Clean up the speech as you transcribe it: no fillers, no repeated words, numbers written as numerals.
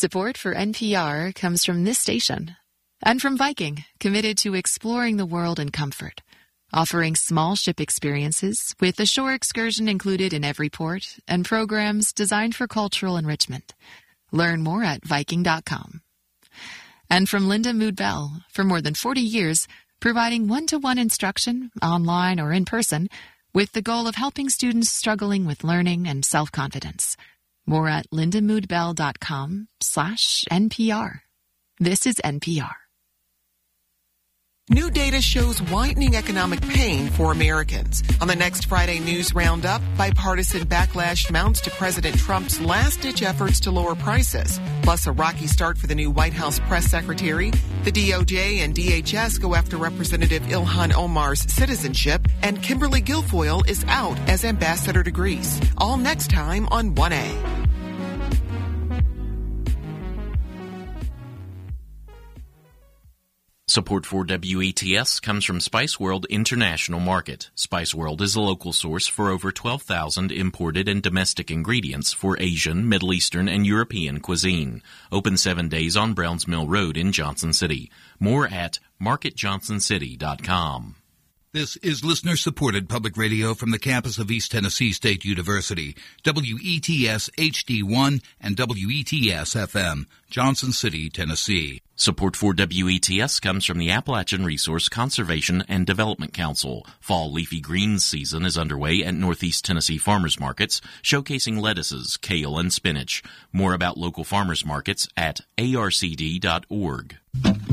Support for NPR comes from this station and from Viking, committed to exploring the world in comfort, offering small ship experiences with a shore excursion included in every port and programs designed for cultural enrichment. Learn more at Viking.com. And from Linda Mood Bell, for more than 40 years, providing one-to-one instruction, online or in person, with the goal of helping students struggling with learning and self-confidence. More at lindamoodbell.com/NPR. This is NPR. New data shows widening economic pain for Americans. On the next Friday News Roundup, bipartisan backlash mounts to President Trump's last-ditch efforts to lower prices. Plus, a rocky start for the new White House press secretary. The DOJ and DHS go after Representative Ilhan Omar's citizenship. And Kimberly Guilfoyle is out as ambassador to Greece. All next time on 1A. Support for WETS comes from Spice World International Market. Spice World is a local source for over 12,000 imported and domestic ingredients for Asian, Middle Eastern, and European cuisine. Open 7 days on Browns Mill Road in Johnson City. More at marketjohnsоncity.com. This is listener-supported public radio from the campus of East Tennessee State University, WETS HD1 and WETS FM, Johnson City, Tennessee. Support for WETS comes from the Appalachian Resource Conservation and Development Council. Fall leafy greens season is underway at Northeast Tennessee farmers markets, showcasing lettuces, kale, and spinach. More about local farmers markets at arcd.org.